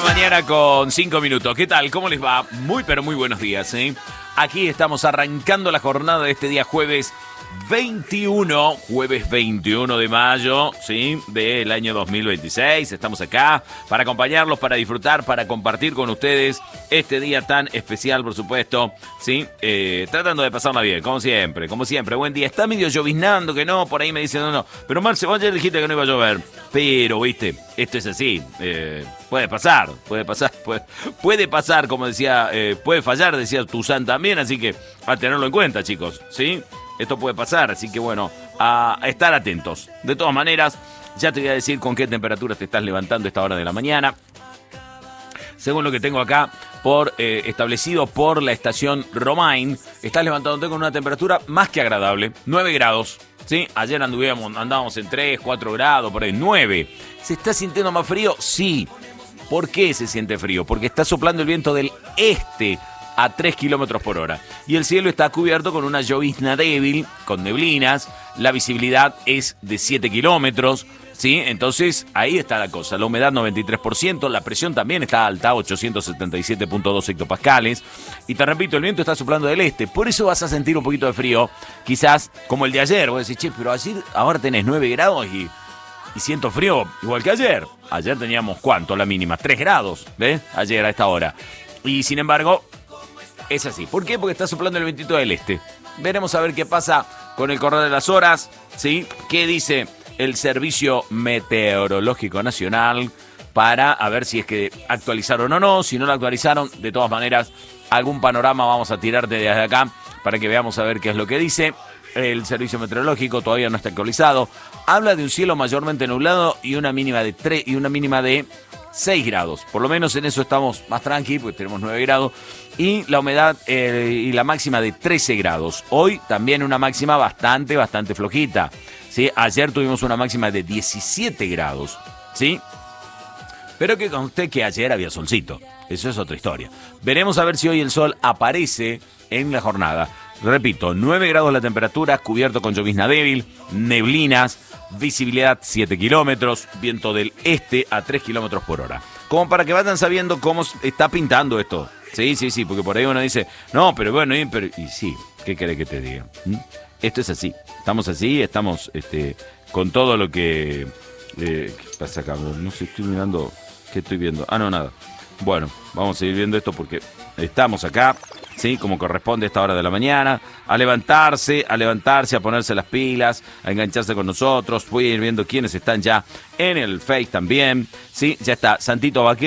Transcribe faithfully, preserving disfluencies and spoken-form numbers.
mañana con cinco minutos. ¿Qué tal? ¿Cómo les va? Muy, pero muy buenos días, ¿eh? Aquí estamos arrancando la jornada de este día jueves veintiuno, jueves veintiuno de mayo, ¿sí? Del año dos mil veintiséis. Estamos acá para acompañarlos, para disfrutar, para compartir con ustedes este día tan especial, por supuesto, ¿sí? Eh, tratando de pasarla bien, como siempre, como siempre. Buen día. Está medio lloviznando, que no, por ahí me dicen, no, no. Pero Marce, vos ayer dijiste que no iba a llover. Pero, viste, esto es así. Eh, puede pasar, puede pasar, puede, puede pasar, como decía, eh, puede fallar, decía Tuzán también, así que a tenerlo en cuenta, chicos, ¿sí? Esto puede pasar, así que bueno, a, a estar atentos. De todas maneras, ya te voy a decir con qué temperatura te estás levantando a esta hora de la mañana. Según lo que tengo acá, por eh, establecido por la estación Romain, estás levantándote con una temperatura más que agradable, nueve grados. ¿Sí? Ayer anduvimos, andábamos en tres, cuatro grados, por ahí, nueve. ¿Se está sintiendo más frío? Sí. ¿Por qué se siente frío? Porque está soplando el viento del este a tres kilómetros por hora. Y el cielo está cubierto con una llovizna débil, con neblinas. La visibilidad es de siete kilómetros. ¿Sí? Entonces, ahí está la cosa. La humedad noventa y tres por ciento, la presión también está alta, ochocientos setenta y siete punto dos hectopascales. Y te repito, el viento está soplando del este. Por eso vas a sentir un poquito de frío, quizás como el de ayer. Vos decís, che, pero ayer, ahora tenés nueve grados y, y siento frío igual que ayer. Ayer teníamos, ¿cuánto? La mínima, tres grados, ¿ves? Ayer a esta hora. Y sin embargo, es así. ¿Por qué? Porque está soplando el vientito del este. Veremos a ver qué pasa con el correr de las horas, ¿sí? ¿Qué dice el Servicio Meteorológico Nacional para a ver si es que actualizaron o no? Si no lo actualizaron, de todas maneras, algún panorama vamos a tirarte desde acá para que veamos a ver qué es lo que dice. El Servicio Meteorológico todavía no está actualizado. Habla de un cielo mayormente nublado y una mínima de tres y una mínima de seis grados. Por lo menos en eso estamos más tranquilos, porque tenemos nueve grados. Y la humedad eh, y la máxima de trece grados. Hoy también una máxima bastante, bastante flojita. ¿Sí? Ayer tuvimos una máxima de diecisiete grados, ¿sí? Pero que conste que ayer había solcito. Eso es otra historia. Veremos a ver si hoy el sol aparece en la jornada. Repito, nueve grados la temperatura, cubierto con llovizna débil, neblinas, visibilidad siete kilómetros, viento del este a tres kilómetros por hora. Como para que vayan sabiendo cómo está pintando esto. Sí, sí, sí, porque por ahí uno dice, no, pero bueno, y, pero, y sí, ¿qué querés que te diga? ¿Mm? Esto es así, estamos así, estamos este, con todo lo que... Eh, ¿Qué pasa acá? No sé, estoy mirando, ¿qué estoy viendo? Ah, no, nada. Bueno, vamos a seguir viendo esto porque estamos acá, ¿sí? Como corresponde a esta hora de la mañana, a levantarse, a levantarse, a ponerse las pilas, a engancharse con nosotros. Voy a ir viendo quiénes están ya en el Face también, ¿sí? Ya está Santito Vaquero.